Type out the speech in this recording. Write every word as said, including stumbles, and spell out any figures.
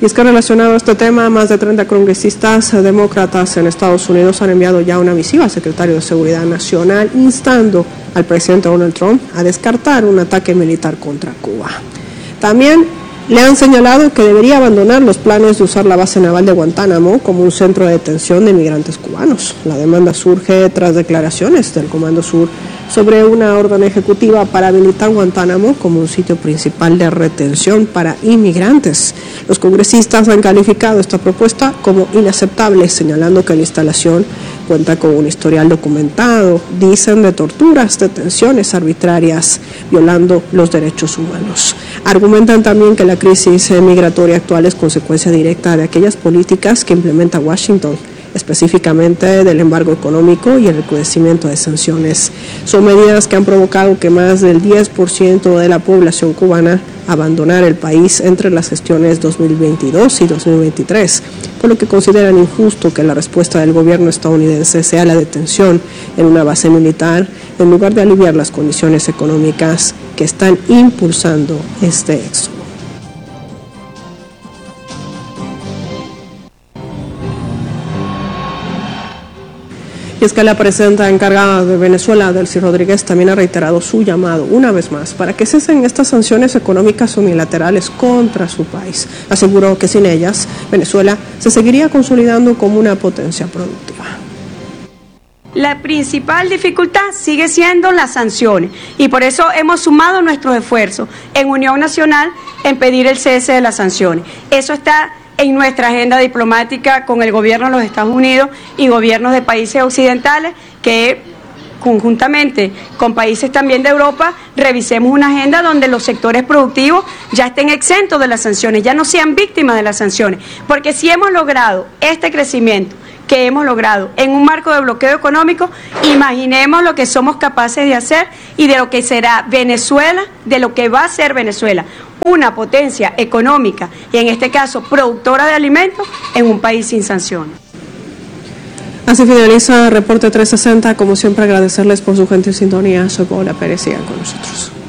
Y es que relacionado a este tema, más de treinta congresistas demócratas en Estados Unidos han enviado ya una misiva al secretario de Seguridad Nacional instando al presidente Donald Trump a descartar un ataque militar contra Cuba. También le han señalado que debería abandonar los planes de usar la base naval de Guantánamo como un centro de detención de inmigrantes cubanos. La demanda surge tras declaraciones del Comando Sur sobre una orden ejecutiva para habilitar Guantánamo como un sitio principal de retención para inmigrantes. Los congresistas han calificado esta propuesta como inaceptable, señalando que la instalación cuenta con un historial documentado, dicen, de torturas, detenciones arbitrarias, violando los derechos humanos. Argumentan también que la crisis migratoria actual es consecuencia directa de aquellas políticas que implementa Washington, específicamente del embargo económico y el recrudecimiento de sanciones. Son medidas que han provocado que más del diez por ciento de la población cubana abandonara el país entre las gestiones dos mil veintidós y dos mil veintitrés, por lo que consideran injusto que la respuesta del gobierno estadounidense sea la detención en una base militar en lugar de aliviar las condiciones económicas que están impulsando este éxodo. Y es que la presidenta encargada de Venezuela, Delcy Rodríguez, también ha reiterado su llamado, una vez más, para que cesen estas sanciones económicas unilaterales contra su país. Aseguró que sin ellas, Venezuela se seguiría consolidando como una potencia productiva. La principal dificultad sigue siendo las sanciones y por eso hemos sumado nuestros esfuerzos en Unión Nacional en pedir el cese de las sanciones. Eso está en nuestra agenda diplomática con el gobierno de los Estados Unidos y gobiernos de países occidentales, que conjuntamente con países también de Europa revisemos una agenda donde los sectores productivos ya estén exentos de las sanciones, ya no sean víctimas de las sanciones, porque si hemos logrado este crecimiento que hemos logrado en un marco de bloqueo económico, imaginemos lo que somos capaces de hacer y de lo que será Venezuela, de lo que va a ser Venezuela, una potencia económica y en este caso productora de alimentos en un país sin sanciones. Así finaliza Reporte trescientos sesenta. Como siempre, agradecerles por su gentil sintonía. Soy Paola Pérez, sigan con nosotros.